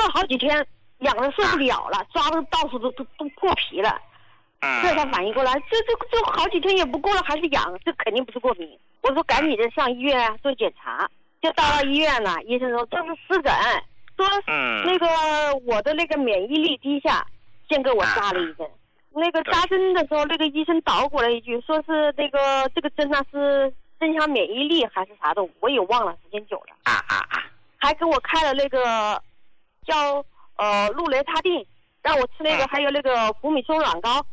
了好几天，痒的受不了了，抓的到处都破皮了。这才反应过来，这好几天也不过了，还是痒，这肯定不是过敏。我说赶紧的上医院啊做检查，就到了医院了，医生说这是湿疹，说那个我的那个免疫力低下，先给我扎了一针。那个扎针的时候，那个医生捣鼓了一句，说是这个针呢是增强免疫力还是啥的，我也忘了，时间久了。还给我开了那个叫氯雷他定，让我吃那个，还有那个福米松软膏。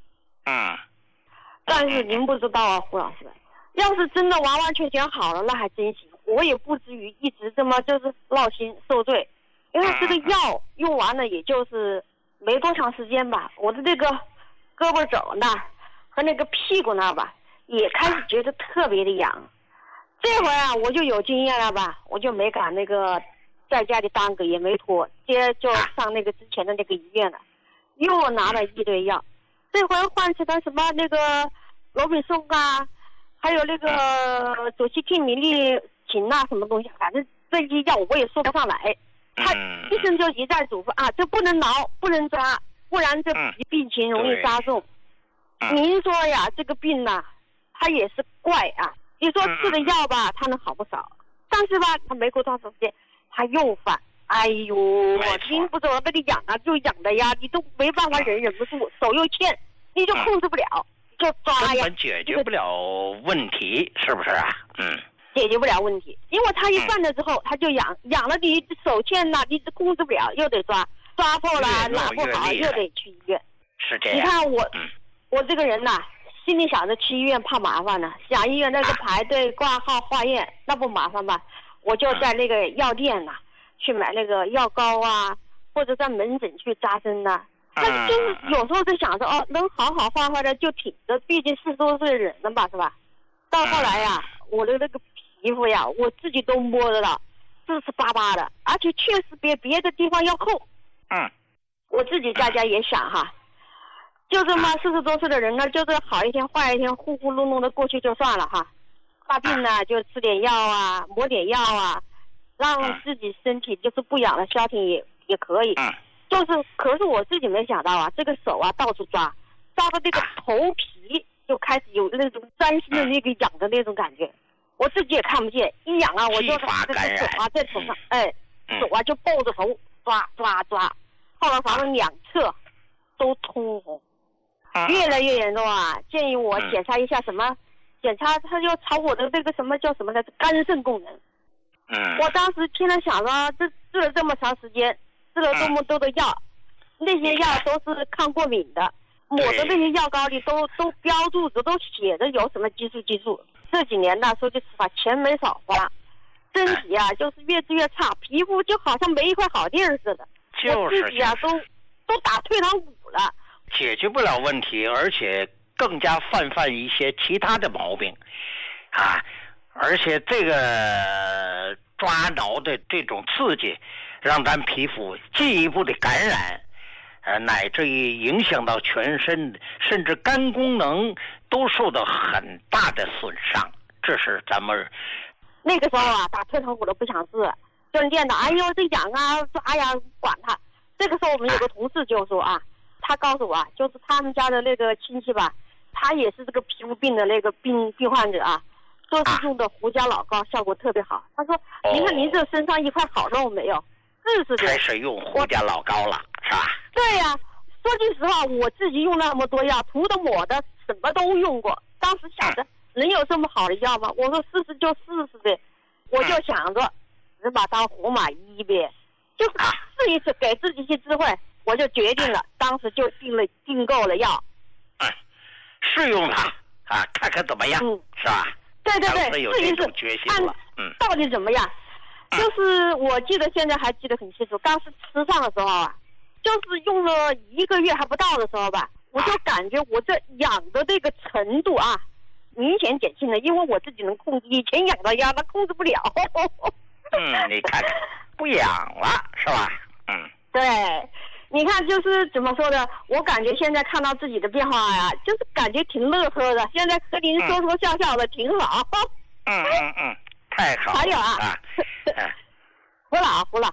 但是您不知道啊，胡老师，要是真的完完全全好了，那还真行，我也不至于一直这么就是闹心受罪。因为这个药用完了，也就是没多长时间吧，我的这个胳膊肘那和那个屁股那吧，也开始觉得特别的痒。这回啊，我就有经验了吧，我就没敢那个在家里耽搁，也没拖，直接就上那个之前的那个医院了，又拿了一堆药。这回换成了什么那个罗比松啊，还有那个左西替米利嗪啊，什么东西，反正这些药我也说不上来。他医生就一再嘱咐啊，这不能挠，不能抓，不然这病情容易加重。您说呀，这个病呐，它也是怪啊。你说吃的药吧，它能好不少，但是吧，它没过多长时间，它又犯。哎呦，您不知道那个痒啊，就痒的呀，你都没办法忍不住，手又欠，你就控制不了，就抓呀。 根本解决不了问题，是不是啊？ 解决不了问题，因为他一犯了之后，他就痒，痒了你手欠了，你控制不了，又得抓破了，拿不好又得去医院。 是这样。 你看我这个人呐，心里想着去医院怕麻烦呢，想医院那个排队挂号化验那不麻烦吧？我就在那个药店呐。去买那个药膏啊，或者在门诊去扎针呐。但是就是有时候就想着能好好坏坏的就挺着，毕竟40多岁的人了吧，是吧？到后来呀，我的那个皮肤呀，我自己都摸得到，湿湿巴巴的，而且确实比别的地方要厚。我自己在家也想哈，就这么40多岁的人呢，就是好一天坏一天，糊糊弄弄的过去就算了哈。发病呢就吃点药啊，抹点药啊。让自己身体就是不痒了消停也可以，可是我自己没想到啊，这个手啊到处抓到这个头皮就开始有那种钻心的那个痒的那种感觉，我自己也看不见，一痒啊我就这个手啊在头上，手啊就抱着头抓，后来反正2侧都通红，越来越严重啊，建议我检查一下什么，检查他就查我的这个什么叫什么来着，肝肾功能。我当时听了想着，治了这么长时间，治了这么多的药，那些药都是抗过敏的，抹的那些药膏里都标注着，都写着有什么激素。这几年呢，说句实话，钱没少花，身体啊就是越治越差，皮肤就好像没一块好地儿似的。我自己啊都打退堂鼓了， 解决不了问题，而且更加犯一些其他的毛病，而且这个抓挠的这种刺激，让咱皮肤进一步的感染，乃至于影响到全身，甚至肝功能都受到很大的损伤。这是咱们那个时候啊，打退堂鼓都不想治，就念叨，哎呦这痒啊抓呀，管他。这个时候我们有个同事就说啊，他告诉我啊，就是他们家的那个亲戚吧，他也是这个皮肤病的那个病患者啊。说是用的胡椒老膏效果特别好，他说您看您这身上一块好肉没有，是的， 开始用胡椒老膏了是吧？ 对呀，说句实话，我自己用那么多药，涂的抹的什么都用过，当时想着能有这么好的药吗？我说试试就试试呗，我就想着只把当活马医呗，就是试一试，给自己一些智慧，我就决定了，当时就订购了药， 试用它看看怎么样，是吧？ 对，试一试，到底怎么样？就是我记得现在还记得很清楚，当时吃上的时候啊，就是用了1个月还不到的时候吧，我就感觉我这痒的这个程度啊，明显减轻了，因为我自己能控制，以前痒的呀，那控制不了。 你看看，不痒了是吧？ 对。你看，就是怎么说呢？我感觉现在看到自己的变化呀，就是感觉挺乐呵的。现在和您说说笑笑的，挺好。 太好了。 还有胡老，我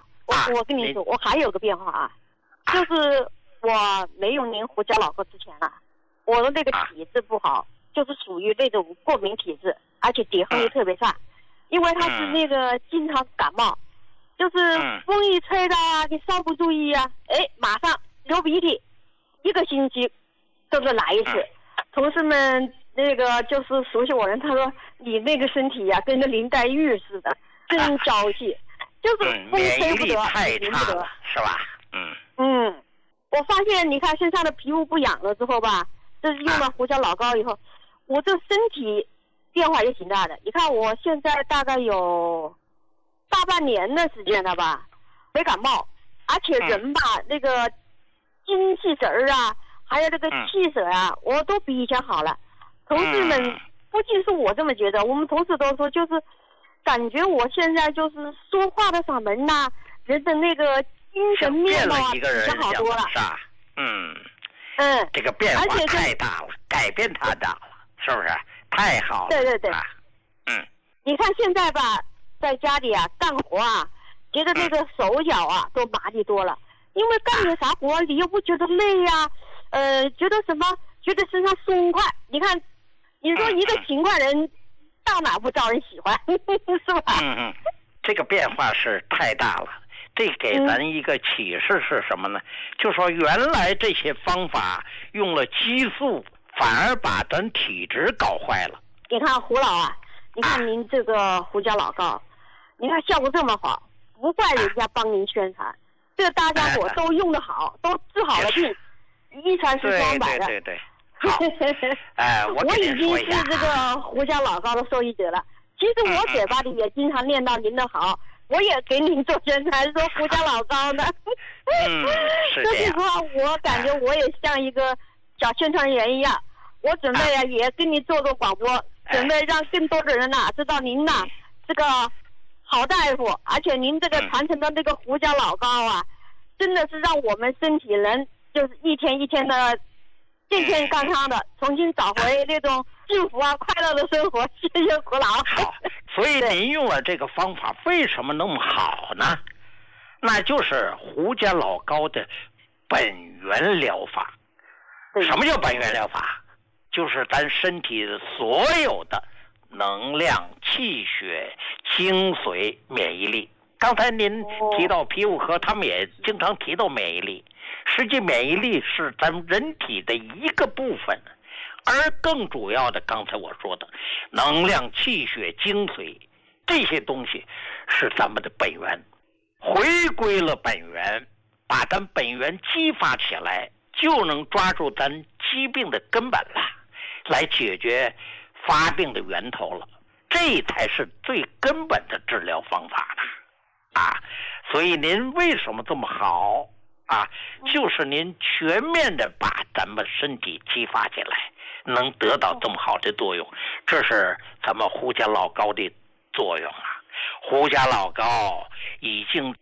我跟你说，我还有个变化啊，就是我没用您胡椒老膏之前啊，我的那个体质不好，就是属于那种过敏体质，而且抵抗力特别差，因为他是那个经常感冒，就是风一吹到啊，你稍不注意啊，马上流鼻涕，1个星期都是来一次。同事们那个就是熟悉我人，他说你那个身体呀，跟个林黛玉似的，真娇气，就是风吹不得， 太差了，是吧？ 我发现你看身上的皮肤不痒了之后吧，这是用了胡椒老膏以后，我这身体变化也挺大的。你看我现在大概有大半年的时间了吧，没感冒，而且人吧那个精气神儿啊，还有这个气色啊，我都比以前好了。同事们不仅是我这么觉得，我们同事都说，就是感觉我现在就是说话的嗓门呐，人的那个精神面貌啊，变好多了， 是吧？这个变化太大了，改变太大了，是不是？太好了。 对对对。你看现在吧，在家里啊干活啊，觉得这个手脚啊都麻利多了，因为干点啥活你又不觉得累呀，觉得什么？觉得身上松快。你看，你说一个勤快人，到哪不招人喜欢，是吧？ 这个变化是太大了。这给咱一个启示是什么呢？就说原来这些方法用了激素，反而把咱体质搞坏了。 你看胡老啊，你看您这个胡椒老膏，你看效果这么好，不怪人家帮您宣传，这大家伙都用得好，都治好了病，一传十双百的。 对。好，我已经是这个胡椒老膏的受益者了。其实我嘴巴里也经常念叨您的好。我也给您做宣传，说胡椒老膏呢。 是这样。 说实话，我感觉我也像一个小宣传员一样，我准备啊也跟您做广播，准备让更多的人知道您这个好大夫，而且您这个传承的这个胡椒老膏啊，真的是让我们身体人就是一天一天的健健康康的，重新找回那种幸福啊快乐的生活。谢谢胡老。 好。所以您用了这个方法为什么那么好呢？那就是胡椒老膏的本源疗法。什么叫本源疗法？就是咱身体所有的能量、气血、精髓、免疫力。刚才您提到皮肤科，他们也经常提到免疫力。实际免疫力是咱们人体的一个部分。而更主要的，刚才我说的能量、气血、精髓这些东西是咱们的本源，回归了本源，把咱本源激发起来，就能抓住咱疾病的根本了，来解决发病的源头了，这才是最根本的治疗方法呢。所以您为什么这么好就是您全面的把咱们身体激发起来，能得到这么好的作用，这是咱们胡椒老膏的作用啊！胡椒老膏已经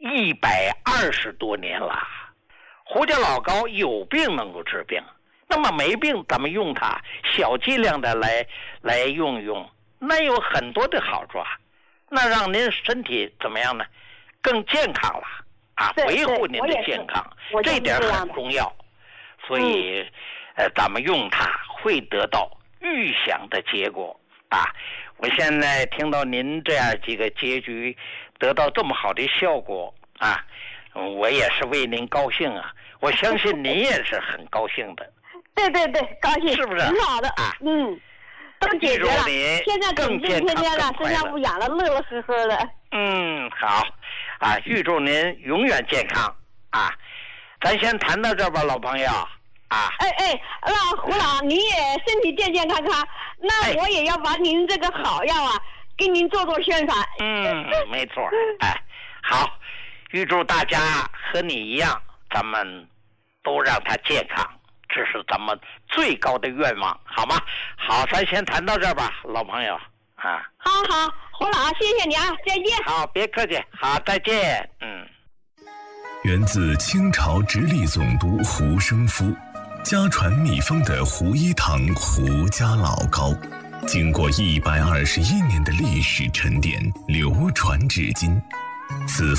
120多年了，胡椒老膏有病能够治病，那么没病咱们用它小剂量的来用用，那有很多的好处那让您身体怎么样呢？更健康了维护您的健康，这点很重要。所以咱们用它会得到预想的结果我现在听到您这样几个结局得到这么好的效果我也是为您高兴我相信您也是很高兴的。 对，高兴， 是不是很好的都解决了，现在整天的身上不痒了，乐乐呵呵的。 好预祝您永远健康咱先谈到这吧，老朋友那胡老您也身体健健康康，那我也要把您这个好药给您做宣传。 没错。好，预祝大家和你一样，咱们都让他健康，这是咱们最高的愿望，好吗？好，咱先谈到这吧，老朋友好，胡老，谢谢你再见。 好，别客气，好，再见。 源自清朝直隶总督胡生夫，家传秘方的胡一堂胡家老膏，经过121年的历史沉淀，流传至今。此